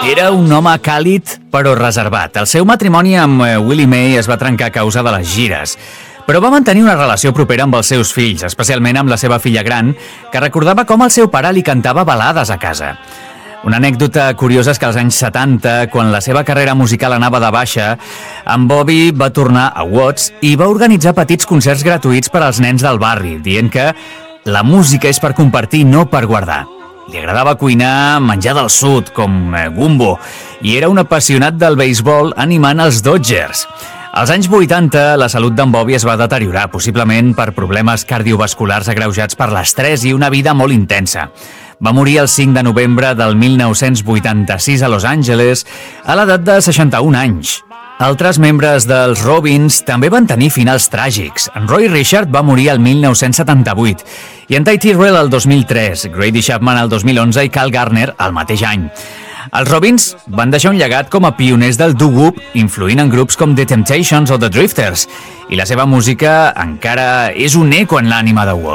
Era un home càlid però reservat. El seu matrimoni amb Willie May es va trencar a causa de les gires, però va mantenir una relació propera amb els seus fills, especialment amb la seva filla gran, que recordava com el seu pare li cantava balades a casa. Una anècdota curiosa és que als anys 70, quan la seva carrera musical anava de baixa, en Bobby va tornar a Watts i va organitzar petits concerts gratuïts per als nens del barri, dient que la música és per compartir, no per guardar. Li agradava cuinar menjar del sud, com gumbo, i era un apassionat del beisbol animant els Dodgers. Als anys 80, la salut d'en Bobby es va deteriorar, possiblement per problemes cardiovasculars agreujats per l'estrès i una vida molt intensa. Va morir el 5 de novembre del 1986 a Los Angeles, a l'edat de 61 anys. Altres membres dels Robins també van tenir finals tràgics. En Roy Richard va morir el 1978 i en Ty Tyrrell el 2003, Grady Chapman el 2011 i Cal Garner el mateix any. Els Robins van deixar un llegat com a pioners del doo-wop, influint en grups com The Temptations o The Drifters, i la seva música encara és un eco en l'ànima de Watts.